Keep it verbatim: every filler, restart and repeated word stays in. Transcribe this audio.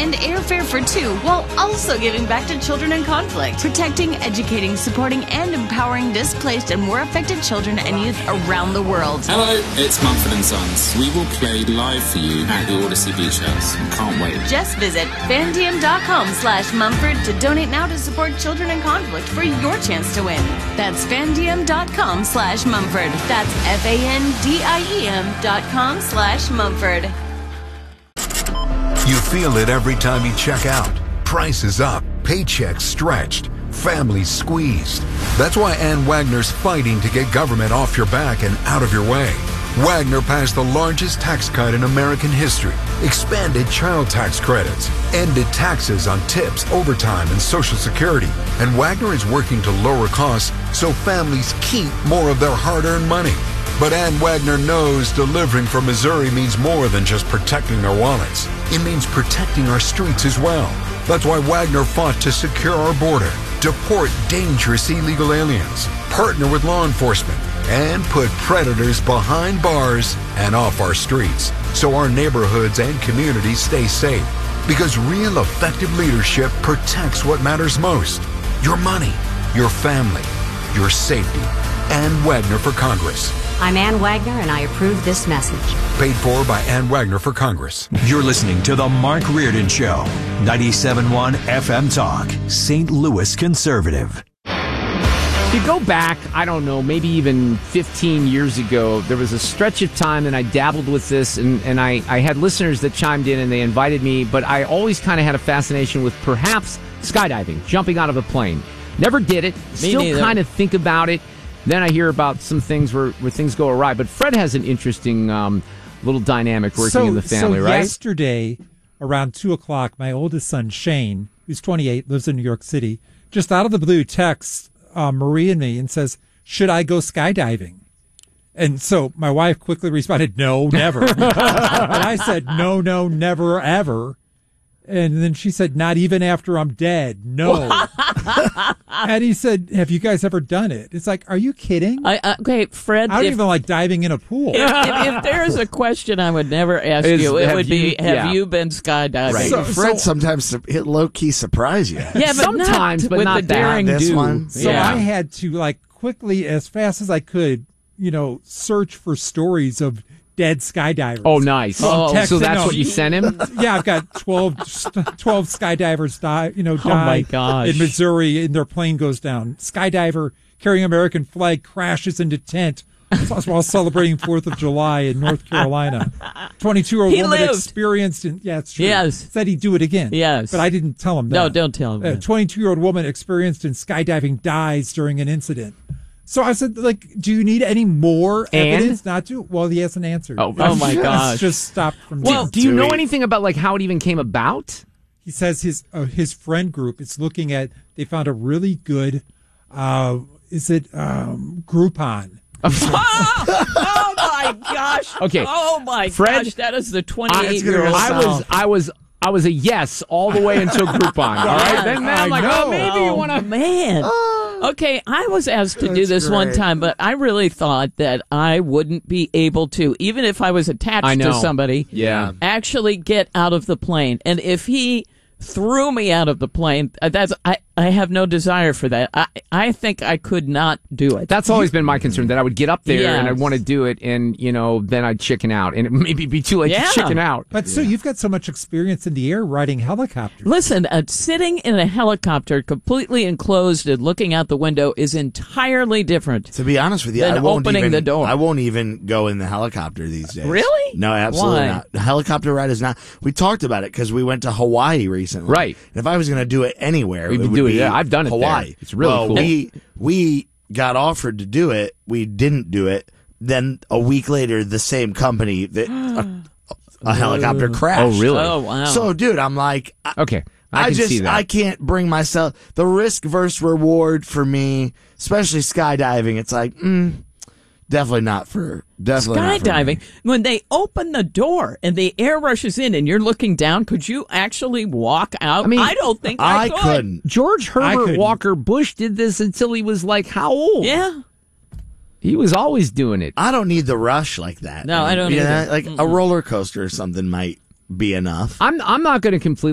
and airfare for two, while also giving back to children in conflict, protecting, educating, supporting, and empowering displaced and war affected children and youth around the world. Hello, it's Mumford and Sons. We will play live for you at the Odyssey Beach House. Can't wait. Just visit fandiem.com slash Mumford to donate now to support children in conflict for your chance to win. That's fandiem.com slash Mumford. That's F-A-N-D-I-E-M dot com slash Mumford. You feel it every time you check out. Prices up, paychecks stretched, families squeezed. That's why Ann Wagner's fighting to get government off your back and out of your way. Wagner passed the largest tax cut in American history, expanded child tax credits, ended taxes on tips, overtime, and Social Security. And Wagner is working to lower costs so families keep more of their hard-earned money. But Ann Wagner knows delivering from Missouri means more than just protecting their wallets. It means protecting our streets as well. That's why Wagner fought to secure our border, deport dangerous illegal aliens, partner with law enforcement, and put predators behind bars and off our streets so our neighborhoods and communities stay safe. Because real effective leadership protects what matters most: your money, your family, your safety. Ann Wagner for Congress. I'm Ann Wagner, and I approve this message. Paid for by Ann Wagner for Congress. You're listening to The Mark Reardon Show, ninety-seven point one F M Talk, Saint Louis Conservative. If you go back, I don't know, maybe even fifteen years ago, there was a stretch of time and I dabbled with this, and, and I, I had listeners that chimed in and they invited me, but I always kind of had a fascination with perhaps skydiving, jumping out of a plane. Never did it. Me Still neither. kind of think about it. Then I hear about some things where, where things go awry. But Fred has an interesting um, little dynamic working so, in the family, so right? Yesterday, around two o'clock, my oldest son, Shane, who's twenty-eight, lives in New York City, just out of the blue texts uh, Marie and me and says, should I go skydiving? And so my wife quickly responded, no, never. And I said, no, no, never, ever. And then she said, not even after I'm dead. No. And he said, have you guys ever done it? It's like, are you kidding? I, uh, okay, Fred. I don't if, even like diving in a pool. If, if, if there's a question I would never ask Is, you, it have would be, you- have yeah. you been skydiving? Right. So- Fred so- sometimes su- he'll low-key surprise you. Yeah, but Sometimes, not but with not the that. daring This do. one? So yeah. I had to, like, quickly, as fast as I could, you know, search for stories of dead skydivers. Oh, nice. So I'm so texting that's them. what you sent him? Yeah, I've got twelve, twelve skydivers die, you know, Oh, my die gosh. in Missouri and their plane goes down. Skydiver carrying American flag crashes into tent while celebrating fourth of July in North Carolina. twenty-two-year-old He woman lived. experienced, in, yeah, it's true. Yes. Said he'd do it again. Yes. But I didn't tell him that. No, don't tell him A that. twenty-two-year-old woman experienced in skydiving dies during an incident. So I said, like, do you need any more And? evidence not to? Well, he hasn't answered. Oh, oh my It's gosh. just stopped from Well, there. do you Do know we- anything about like how it even came about? He says his uh, his friend group is looking at, they found a really good, uh, is it um, Groupon? oh, oh my gosh! Okay. Oh my Fred, gosh! That is the I, twenty-eight-year-old. I was, I was, I was a yes all the way until Groupon. All right, then, then I'm I like, know. oh, maybe you Oh, want to. man. Okay, I was asked to do That's this one great. time, but I really thought that I wouldn't be able to, even if I was attached I know. to somebody, Yeah. actually get out of the plane. And if he threw me out of the plane, uh, that's I, I have no desire for that. I I think I could not do it. That's always been my concern, that I would get up there and I'd Yes. want to do it, and, you know, then I'd chicken out, and it maybe be too late Yeah. to chicken out. But so you've got so much experience in the air riding helicopters. Listen, uh, sitting in a helicopter completely enclosed and looking out the window is entirely different. To be honest with you, Then I won't opening even, the door. I won't even go in the helicopter these days. Really? No, absolutely Why? not. The helicopter ride is not. We talked about it because we went to Hawaii recently. Right. And if I was going to do it anywhere, We'd it be would doing be it. Yeah, I've done it there. Hawaii. It's really well, cool. We we got offered to do it. We didn't do it. Then a week later, the same company that a, a helicopter crashed. Oh, really? Oh, wow. So, dude, I'm like, I, Okay, I, I can just see that. I can't bring myself the risk versus reward for me, especially skydiving. It's like mm, definitely not for definitely not for Skydiving, me. when they open the door and the air rushes in and you're looking down, could you actually walk out? I mean, I don't think I, I could. couldn't. George Herbert couldn't. Walker Bush did this until he was like, how old? Yeah. He was always doing it. I don't need the rush like that. No, I don't Yeah, either. like a roller coaster or something might be enough. I'm I'm not going to completely